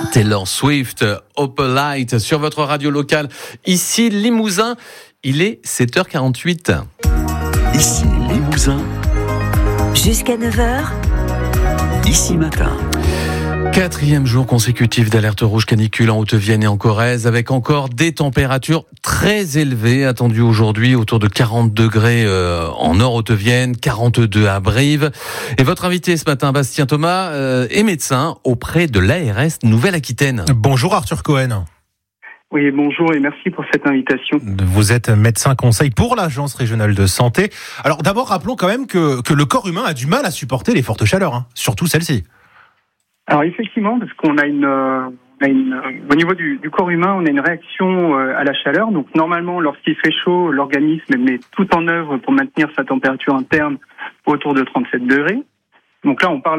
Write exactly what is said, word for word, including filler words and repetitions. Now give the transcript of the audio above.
Taylor Swift, Opalite, sur votre radio locale. Ici, Limousin, il est sept heures quarante-huit. Ici, Limousin. Jusqu'à neuf heures. Ici Matin. Quatrième jour consécutif d'alerte rouge canicule en Haute-Vienne et en Corrèze, avec encore des températures très élevées attendues aujourd'hui, autour de quarante degrés euh, en Nord-Haute-Vienne, quarante-deux à Brive. Et votre invité ce matin, Bastien Thomas, euh, est médecin auprès de l'A R S Nouvelle-Aquitaine. Bonjour Arthur Cohen. Oui, bonjour et merci pour cette invitation. Vous êtes médecin conseil pour l'Agence régionale de santé. Alors d'abord, rappelons quand même que, que le corps humain a du mal à supporter les fortes chaleurs, hein, surtout celle-ci. Alors effectivement, parce qu'on a une, euh, on a une euh, au niveau du, du corps humain, on a une réaction euh, à la chaleur. Donc normalement, lorsqu'il fait chaud, l'organisme met tout en œuvre pour maintenir sa température interne autour de trente-sept degrés. Donc là, on parle